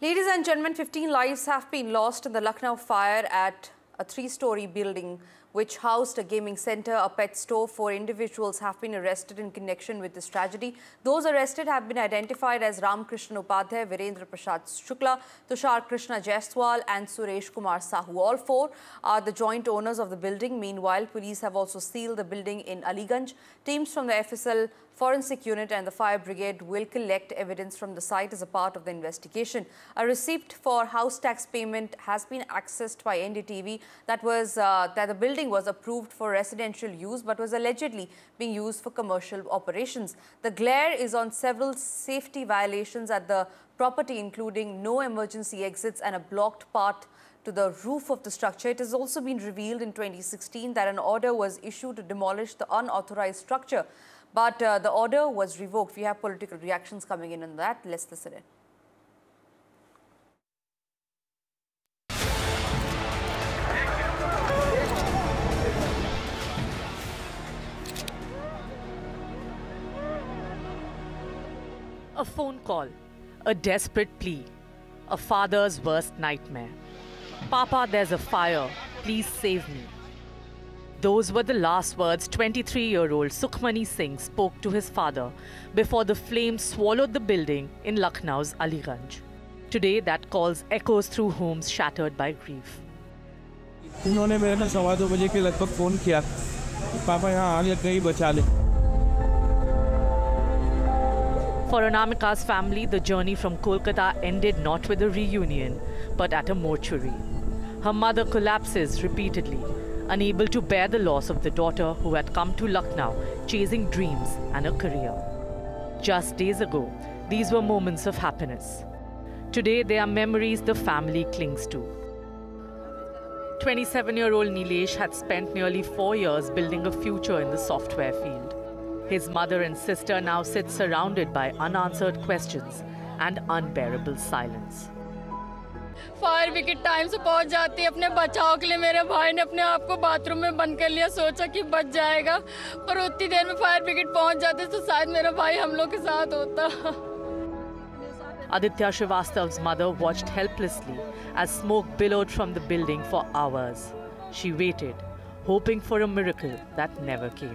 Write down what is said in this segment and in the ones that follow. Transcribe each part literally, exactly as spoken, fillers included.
Ladies and gentlemen, fifteen lives have been lost in the Lucknow fire at a three-story building which housed a gaming center, a pet store. Four individuals have been arrested in connection with this tragedy. Those arrested have been identified as Ram Krishna Upadhyay, Virendra Prasad Shukla, Tushar Krishna Jaiswal and Suresh Kumar Sahu. All four are the joint owners of the building. Meanwhile, police have also sealed the building in Aliganj. Teams from the F S L Forensic Unit and the Fire Brigade will collect evidence from the site as a part of the investigation. A receipt for house tax payment has been accessed by N D T V that was uh, that the building was approved for residential use but was allegedly being used for commercial operations. The glare is on several safety violations at the property, including no emergency exits and a blocked path to the roof of the structure. It has also been revealed in twenty sixteen that an order was issued to demolish the unauthorized structure, but uh, the order was revoked. We have political reactions coming in on that. Let's listen in. A phone call, a desperate plea, a father's worst nightmare. Papa, there's a fire. Please save me. Those were the last words twenty-three-year-old Sukhmani Singh spoke to his father before the flames swallowed the building in Lucknow's Aliganj. Today, that calls echoes through homes shattered by grief. उन्होंने मेरे को सवा दो बजे के लगभग phone किया, पापा यहाँ आ गए, बचा ले. For Anamika's family, the journey from Kolkata ended not with a reunion, but at a mortuary. Her mother collapses repeatedly, unable to bear the loss of the daughter who had come to Lucknow chasing dreams and a career. Just days ago, these were moments of happiness. Today, they are memories the family clings to. twenty-seven-year-old Nilesh had spent nearly four years building a future in the software field. His mother and sister now sit surrounded by unanswered questions and unbearable silence. Fire brigade time से पहुंच जाती है अपने बचाव के लिए. मेरे भाई ने अपने आप को बाथरूम में बंद कर लिया, सोचा कि बच जाएगा, पर उतनी देर में फायर ब्रिगेड पहुंच जाती तो शायद मेरा भाई हम लोग के साथ होता. Aditya Srivastav's mother watched helplessly as smoke billowed from the building for hours. She waited, hoping for a miracle that never came.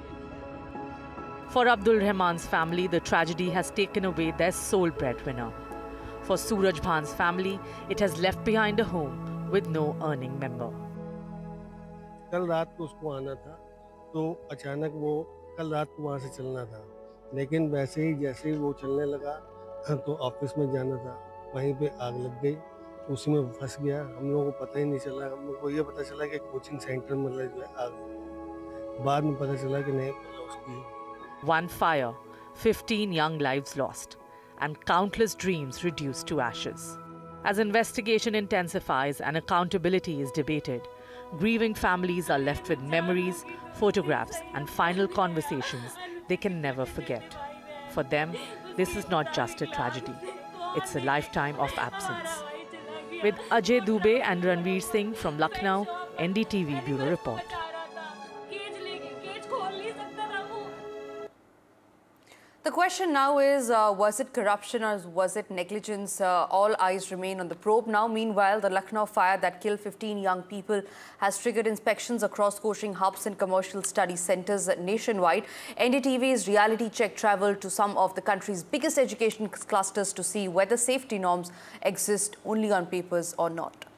For Abdul Rahman's family, the tragedy has taken away their sole breadwinner. For Suraj Bhan's family, it has left behind a home with no earning member. कल रात को उसको आना था, तो अचानक वो कल रात को वहाँ से चलना था, लेकिन वैसे ही जैसे ही वो चलने लगा, तो ऑफिस में जाना था, वहीं पे आग लग गई, उसी में फंस गया. हम लोगों को पता ही नहीं चला. हम लोगों को ये पता चला कि कोचिंग सेंटर में जो है आग, बाद में पता चला कि नहीं उसकी. One fire, fifteen young lives lost, and countless dreams reduced to ashes. As investigation intensifies and accountability is debated, grieving families are left with memories, photographs, and final conversations they can never forget. For them, this is not just a tragedy, it's a lifetime of absence. With Ajay Dubey and Ranveer Singh from Lucknow, N D T V Bureau Report. The question now is, uh, was it corruption or was it negligence? Uh, all eyes remain on the probe now. Meanwhile, the Lucknow fire that killed fifteen young people has triggered inspections across coaching hubs and commercial study centers nationwide. N D T V's reality check traveled to some of the country's biggest education clusters to see whether safety norms exist only on papers or not.